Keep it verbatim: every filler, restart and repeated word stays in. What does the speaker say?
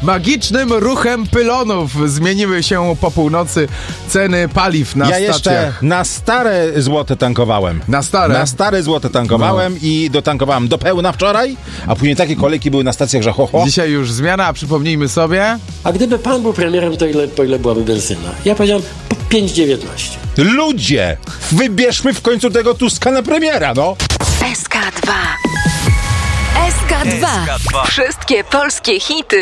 magicznym ruchem pylonów zmieniły się po północy ceny paliw na ja stacjach. jeszcze na stare złote tankowałem. Na stare? Na stare złote tankowałem no. i dotankowałem do pełna wczoraj, a później takie kolejki były na stacjach, że ho, ho. Dzisiaj już zmiana, a przypomnijmy sobie. A gdyby pan był premierem, to ile, po ile byłaby benzyna? Ja powiedziałem pięć dziewiętnaście. Ludzie, wybierzmy w końcu tego Tuska na premiera, no. S K dwa. S K dwa. Wszystkie polskie hity